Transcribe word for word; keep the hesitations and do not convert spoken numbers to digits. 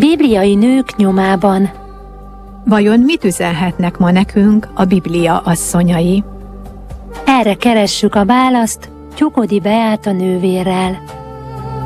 Bibliai nők nyomában. Vajon mit üzenhetnek ma nekünk a Biblia asszonyai? Erre keressük a választ Tyukodi Beáta nővérrel.